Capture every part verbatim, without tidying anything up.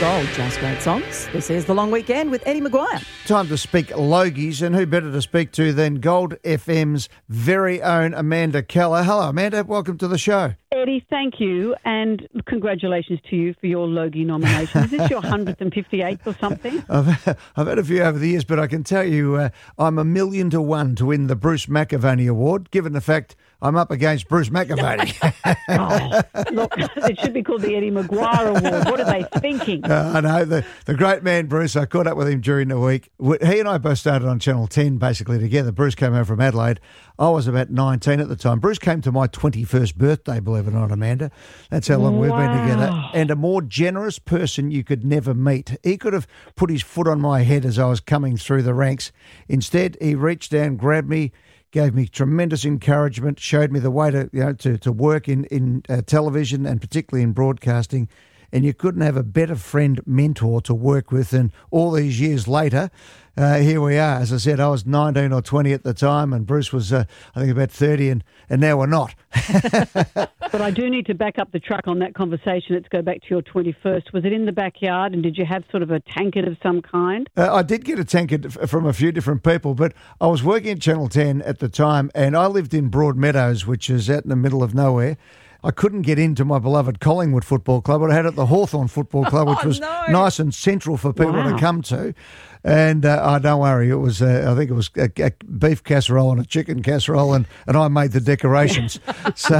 Gold, just great songs. This is The Long Weekend with Eddie Maguire. Time to speak Logies, and who better to speak to than Gold F M's very own Amanda Keller. Hello, Amanda. Welcome to the show. Eddie, thank you, and congratulations to you for your Logie nomination. Is this your one hundred fifty-eighth or something? I've, I've had a few over the years, but I can tell you uh, I'm a million to one to win the Bruce McAvaney Award, given the fact I'm up against Bruce McAvaney. oh, look, it should be called the Eddie Maguire Award. What are they thinking? Uh, I know, the, the great man Bruce, I caught up with him during the week. He and I both started on Channel ten basically together. Bruce came over from Adelaide. I was about nineteen at the time. Bruce came to my twenty-first birthday, believe it or not, Amanda. That's how long wow. we've been together. And a more generous person you could never meet. He could have put his foot on my head as I was coming through the ranks. Instead, he reached down, grabbed me, gave me tremendous encouragement, showed me the way to you know to, to work in, in uh, television and particularly in broadcasting. And you couldn't have a better friend, mentor to work with. And all these years later, uh, here we are. As I said, I was nineteen or twenty at the time, and Bruce was, uh, I think, about thirty, and, and now we're not. But I do need to back up the truck on that conversation. Let's go back to your twenty-first. Was it in the backyard, and did you have sort of a tankard of some kind? Uh, I did get a tankard f- from a few different people, but I was working at Channel ten at the time, and I lived in Broadmeadows, which is out in the middle of nowhere. I couldn't get into my beloved Collingwood Football Club, but I had it at the Hawthorn Football Club, which oh, was no. nice and central for people wow. to come to. And uh, oh, don't worry, it was uh, I think it was a, a beef casserole and a chicken casserole, and, and I made the decorations. so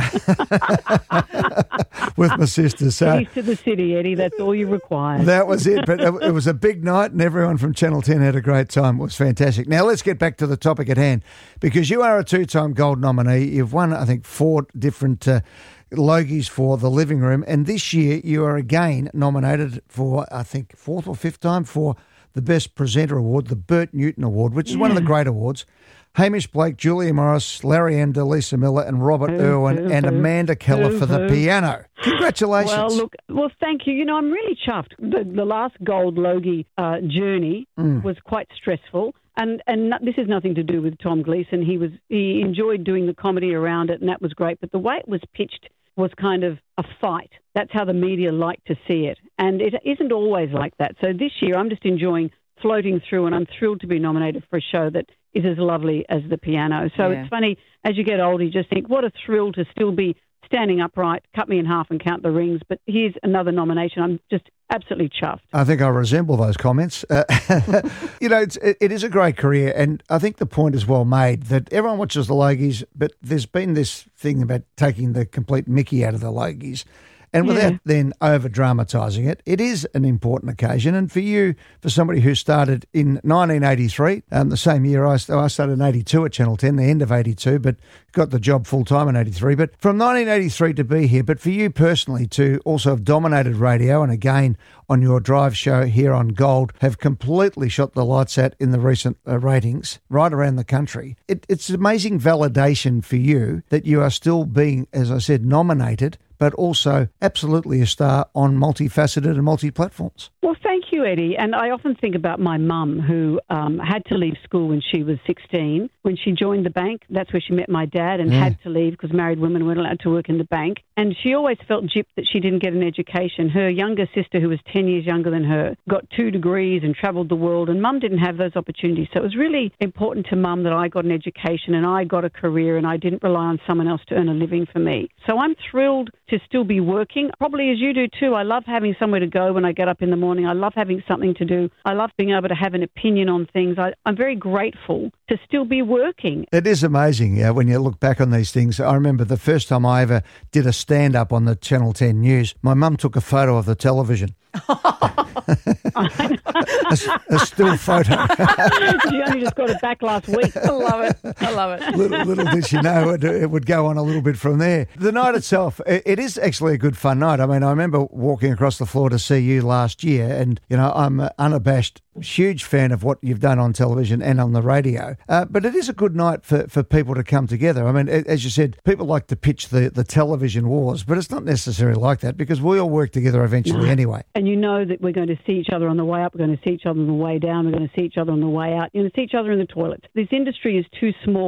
with my sister. So Peace to the city, Eddie. That's all you require. that was it. But it, it was a big night, and everyone from Channel ten had a great time. It was fantastic. Now let's get back to the topic at hand, because you are a two-time Gold nominee. You've won, I think, four different Uh, Logies for The Living Room, and this year you are again nominated for, I think, fourth or fifth time for the Best Presenter Award, the Bert Newton Award, which is yeah. one of the great awards. Hamish Blake, Julia Morris, Larry Emder, Lisa Miller, and Robert Ooh, Irwin, ooh, and ooh, Amanda Keller ooh, for the ooh. piano. Congratulations. Well, look, well, thank you. You know, I'm really chuffed. The, the last Gold Logie uh, journey Mm. was quite stressful. And and no, this has nothing to do with Tom Gleeson. He was he enjoyed doing the comedy around it, and that was great. But the way it was pitched was kind of a fight. That's how the media like to see it. And it isn't always like that. So this year I'm just enjoying floating through, and I'm thrilled to be nominated for a show that is as lovely as the piano. So Yeah. it's funny, as you get older, you just think, what a thrill to still be standing upright, cut me in half and count the rings. But here's another nomination. I'm just absolutely chuffed. I think I resemble those comments. Uh, you know, it's, it, it is a great career, and I think the point is well made that everyone watches the Logies, but there's been this thing about taking the complete mickey out of the Logies. And without Yeah. then over-dramatising it, it is an important occasion. And for you, for somebody who started in nineteen eighty-three, um, the same year I, I started in eighty-two at Channel ten, the end of eighty-two, but got the job full-time in eighty-three. But from nineteen eighty-three to be here, but for you personally to also have dominated radio, and again on your drive show here on Gold, have completely shot the lights out in the recent uh, ratings right around the country. It, it's amazing validation for you that you are still being, as I said, nominated, but also absolutely a star on multifaceted and multi-platforms. Well, thank you, Eddie. And I often think about my mum, who um, had to leave school when she was sixteen. When she joined the bank, that's where she met my dad, and Yeah. had to leave because married women weren't allowed to work in the bank. And she always felt gypped that she didn't get an education. Her younger sister, who was ten years younger than her, got two degrees and travelled the world, and mum didn't have those opportunities. So it was really important to mum that I got an education and I got a career, and I didn't rely on someone else to earn a living for me. So I'm thrilled to still be working, probably as you do too. I love having somewhere to go when I get up in the morning. I love having something to do. I love being able to have an opinion on things. I, I'm very grateful to still be working. It is amazing, yeah, when you look back on these things. I remember the first time I ever did a stand-up on the Channel ten News, my mum took a photo of the television. a, a still photo. She only just got it back last week. I love it. I love it. little, little did she know it, it would go on a little bit from there. The night itself, it, it is actually a good fun night. I mean, I remember walking across the floor to see you last year, and, you know, I'm an unabashed, huge fan of what you've done on television and on the radio. Uh, but it is a good night for, for people to come together. I mean, as you said, people like to pitch the, the television wars, but it's not necessarily like that because we all work together eventually No. anyway. And you know that we're going to see each other on the way up, we're going to see each other on the way down, we're going to see each other on the way out, you're going to see each other in the toilets. This industry is too small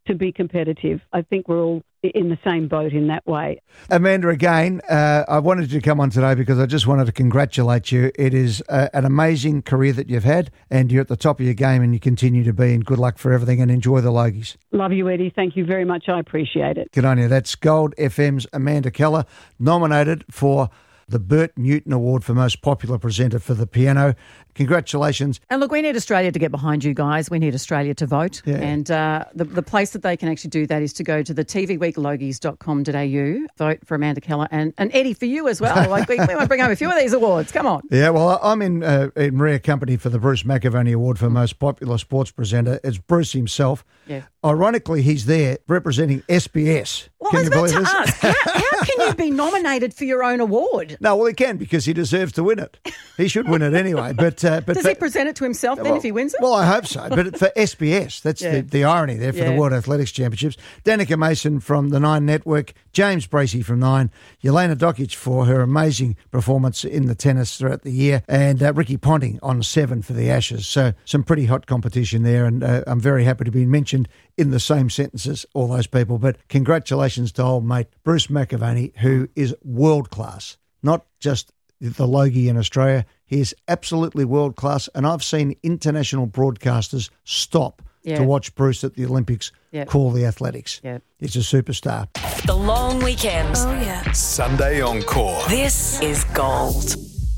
to be competitive. I think we're all in the same boat in that way. Amanda, again, uh, I wanted you to come on today because I just wanted to congratulate you. It is uh, an amazing career that you've had, and you're at the top of your game, and you continue to be, and good luck for everything, and enjoy the Logies. Love you, Eddie. Thank you very much. I appreciate it. Good on you. That's Gold F M's Amanda Keller, nominated for the Bert Newton Award for Most Popular Presenter for the Piano. Congratulations. And look, we need Australia to get behind you guys. We need Australia to vote. Yeah. And uh, the, the place that they can actually do that is to go to the t v week logies dot com dot a u, vote for Amanda Keller, and, and Eddie, for you as well. Like, we, we might bring home a few of these awards. Come on. Yeah, well, I'm in, uh, in rare company for the Bruce McAvaney Award for Most Popular Sports Presenter. It's Bruce himself. Yeah. Ironically, he's there representing S B S. Well, Can I was you about believe to this? ask, how, how can you be nominated for your own award? No, well, he can because he deserves to win it. He should win it anyway. But uh, but Does for, he present it to himself then well, if he wins it? Well, I hope so. But for S B S, that's Yeah. the, the irony there for Yeah. the World Athletics Championships. Danica Mason from the Nine Network, James Bracey from Nine, Jelena Dokic for her amazing performance in the tennis throughout the year, and uh, Ricky Ponting on Seven for the Ashes. So some pretty hot competition there, and uh, I'm very happy to be mentioned in the same sentences, all those people. But congratulations to old mate Bruce McAvaney, who is world class, not just the Logie in Australia. He is absolutely world class, and I've seen international broadcasters stop Yeah. to watch Bruce at the Olympics Yeah. call the athletics. Yeah. He's a superstar. The long weekend. Oh, yeah. Sunday Encore. This is gold.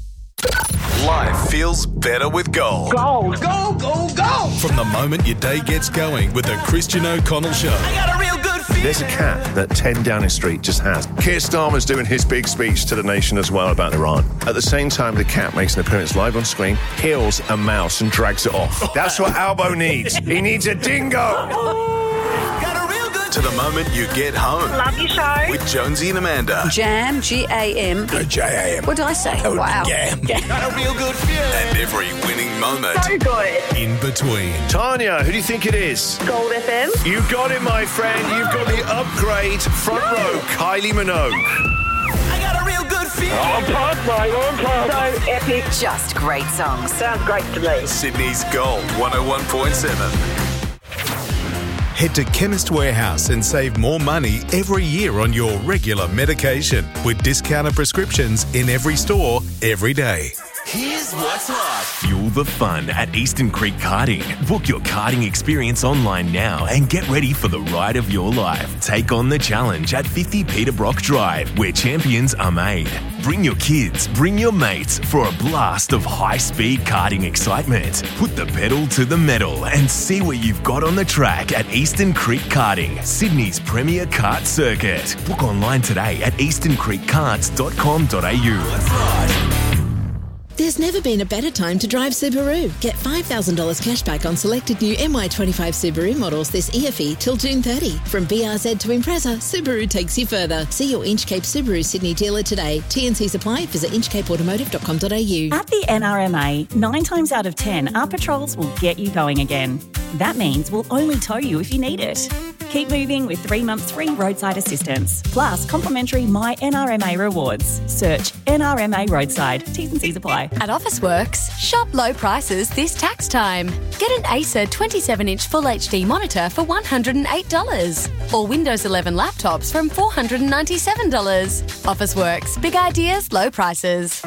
Life feels better with gold. Gold. Go, go, go. From the moment your day gets going with the Christian O'Connell Show. I got a real good feeling. There's a cat that ten Downing Street just has. Keir Starmer's doing his big speech to the nation as well about Iran. At the same time, the cat makes an appearance live on screen, kills a mouse and drags it off. That's what Albo needs. He needs a dingo. Got a real good To the moment you get home. Love your show. With Jonesy and Amanda. Jam, G A M. No, J A M. What did I say? Wow. Jam. Got a real good feeling. And every winning moment So good. in between. Tanya, who do you think it is? Gold F M. You got it, my friend. You've got the upgrade front row, Kylie Minogue. I got a real good feeling. So epic. Just great songs. Sounds great to me. Sydney's Gold one oh one point seven. Head to Chemist Warehouse and save more money every year on your regular medication with discounted prescriptions in every store, every day. Here's what's hot. Fuel the fun at Eastern Creek Karting. Book your karting experience online now and get ready for the ride of your life. Take on the challenge at fifty Peter Brock Drive, where champions are made. Bring your kids, bring your mates for a blast of high-speed karting excitement. Put the pedal to the metal and see what you've got on the track at Eastern Creek Karting, Sydney's premier kart circuit. Book online today at eastern creek karts dot com dot a u. There's never been a better time to drive Subaru. Get five thousand dollars cash back on selected new M Y twenty-five Subaru models this E F E till June thirtieth. From B R Z to Impreza, Subaru takes you further. See your Inchcape Subaru Sydney dealer today. T N Cs apply. Visit inchcape automotive dot com dot a u. At the N R M A, nine times out of ten, our patrols will get you going again. That means we'll only tow you if you need it. Keep moving with three months free roadside assistance, plus complimentary My N R M A rewards. Search N R M A Roadside. T's and C's apply. At Officeworks, shop low prices this tax time. Get an Acer twenty-seven inch Full H D monitor for one hundred eight dollars or Windows eleven laptops from four hundred ninety-seven dollars. Officeworks, big ideas, low prices.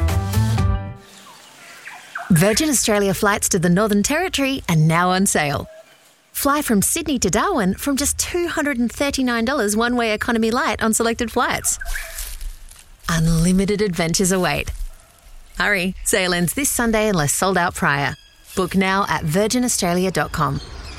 Virgin Australia flights to the Northern Territory are now on sale. Fly from Sydney to Darwin from just two hundred thirty-nine dollars one-way economy light on selected flights. Unlimited adventures await. Hurry, sale ends this Sunday unless sold out prior. Book now at virgin australia dot com.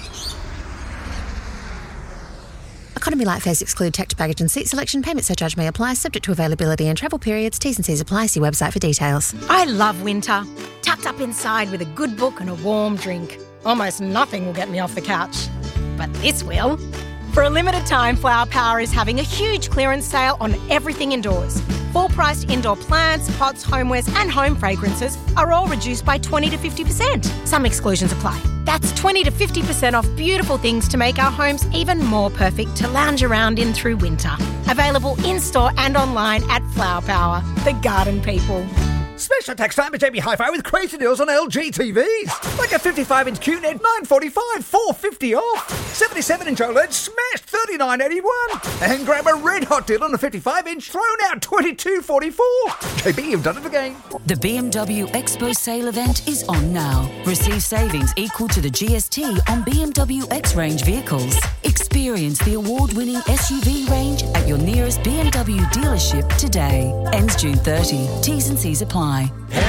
Economy light fares exclude checked baggage and seat selection. Payment surcharge may apply, subject to availability and travel periods. T's and C's apply. See website for details. I love winter. Tucked up inside with a good book and a warm drink. Almost nothing will get me off the couch. But this will. For a limited time, Flower Power is having a huge clearance sale on everything indoors. Full-priced indoor plants, pots, homewares and home fragrances are all reduced by twenty to fifty percent. Some exclusions apply. That's twenty to fifty percent off beautiful things to make our homes even more perfect to lounge around in through winter. Available in-store and online at Flower Power, the garden people. Special tax time at J B Hi-Fi with crazy deals on L G T Vs. Like a fifty-five inch Q net, nine forty-five, four fifty off. seventy-seven inch OLED, smashed thirty-nine eighty-one. And grab a red hot deal on a fifty-five inch, thrown out twenty-two forty-four. J B, you've done it again. The B M W Expo sale event is on now. Receive savings equal to the G S T on B M W X-Range vehicles. Experience the award-winning S U V range at your nearest B M W dealership today. Ends June thirtieth. T's and C's apply.